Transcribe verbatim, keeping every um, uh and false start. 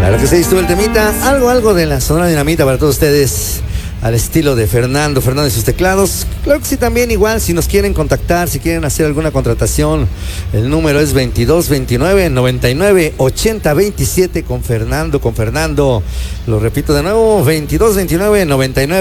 Claro que sí, estuvo el temita, algo, algo de la Sonora Dinamita para todos ustedes, al estilo de Fernando, Fernando y sus teclados. Claro que sí, también igual, si nos quieren contactar, si quieren hacer alguna contratación, el número es veintidós veintinueve noventa y nueve ochenta veintisiete con Fernando, con Fernando. Lo repito de nuevo, veintidós veintinueve noventa y nueve